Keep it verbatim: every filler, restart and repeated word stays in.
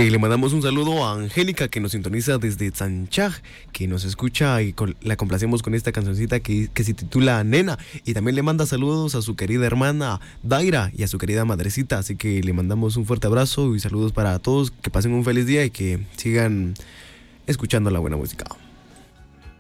Y le mandamos un saludo a Angélica, que nos sintoniza desde Sanchag, que nos escucha y con, la complacemos con esta cancioncita que, que se titula Nena. Y también le manda saludos a su querida hermana Daira y a su querida madrecita. Así que le mandamos un fuerte abrazo y saludos para todos. Que pasen un feliz día y que sigan escuchando la buena música.